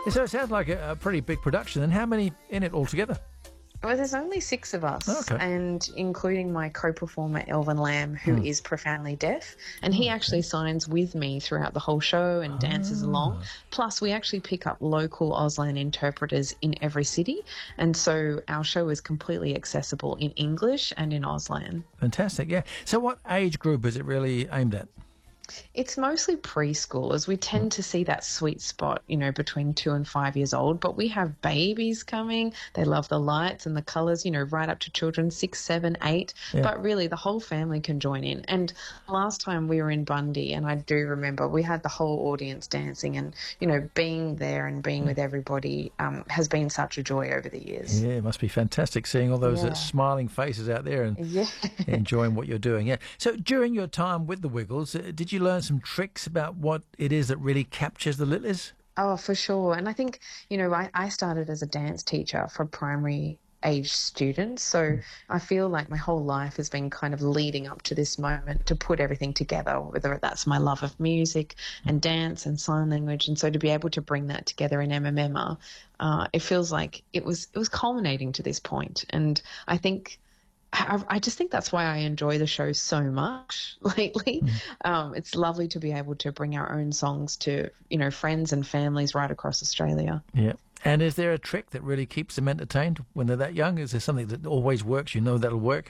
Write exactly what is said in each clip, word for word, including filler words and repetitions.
So it sounds like a, a pretty big production. And how many in it altogether? Well, there's only six of us, okay. and including my co-performer, Elvin Lamb, who mm. is profoundly deaf, and he actually signs with me throughout the whole show and dances ah. along. Plus, we actually pick up local Auslan interpreters in every city, and so our show is completely accessible in English and in Auslan. Fantastic, yeah. So what age group is it really aimed at? It's mostly preschoolers. We tend to see that sweet spot, you know, between two and five years old, but we have babies coming. They love the lights and the colours, you know, right up to children six, seven, eight. Yeah. But really, the whole family can join in. And last time we were in Bundy, and I do remember we had the whole audience dancing, and, you know, being there and being with everybody um, has been such a joy over the years. Yeah, it must be fantastic seeing all those Yeah. uh, smiling faces out there and Yeah. enjoying what you're doing. Yeah. So during your time with the Wiggles, uh, did you learn some tricks about what it is that really captures the Littlies? Oh, for sure. And I think, you know, I, I started as a dance teacher for primary age students. So I feel like my whole life has been kind of leading up to this moment to put everything together, whether that's my love of music and dance and sign language. And so to be able to bring that together in M M M R, uh, it feels like it was, it was culminating to this point. And I think I, I just think that's why I enjoy the show so much lately. Mm. Um, it's lovely to be able to bring our own songs to, you know, friends and families right across Australia. Yeah. And is there a trick that really keeps them entertained when they're that young? Is there something that always works? You know that'll work?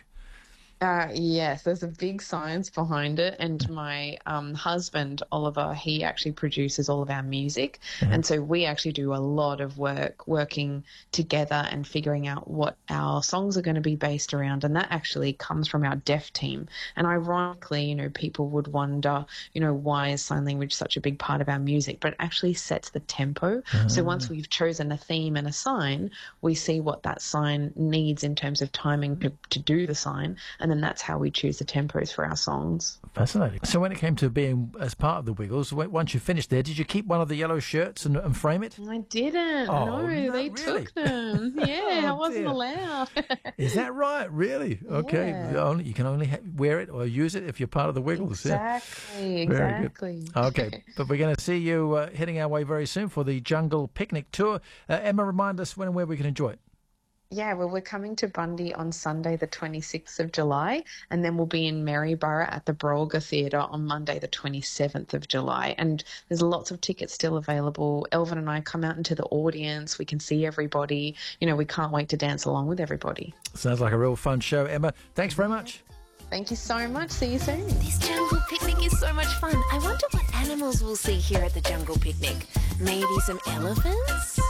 Uh, yes, there's a big science behind it. And my um, husband, Oliver, he actually produces all of our music. Mm-hmm. And so we actually do a lot of work working together and figuring out what our songs are going to be based around. And that actually comes from our deaf team. And ironically, you know, people would wonder, you know, why is sign language such a big part of our music? But it actually sets the tempo. Mm-hmm. So once we've chosen a theme and a sign, we see what that sign needs in terms of timing to, to do the sign. And then that's how we choose the tempos for our songs. Fascinating. So when it came to being as part of the Wiggles, once you finished there, did you keep one of the yellow shirts and, and frame it? I didn't. Oh, no, they really? took them. Yeah, oh, I wasn't dear. allowed. Is that right? Really? Okay. Yeah. Only, you can only ha- wear it or use it if you're part of the Wiggles. Exactly, yeah. exactly. Okay, but we're going to see you uh, heading our way very soon for the Jungle Picnic Tour. Uh, Emma, remind us when and where we can enjoy it. Yeah, well, we're coming to Bundy on Sunday, the twenty-sixth of July, and then we'll be in Maryborough at the Brolga Theatre on Monday, the twenty-seventh of July. And there's lots of tickets still available. Elvin and I come out into the audience. We can see everybody. You know, we can't wait to dance along with everybody. Sounds like a real fun show. Emma, thanks very much. Thank you so much. See you soon. This jungle picnic is so much fun. I wonder what animals we'll see here at the jungle picnic. Maybe some elephants?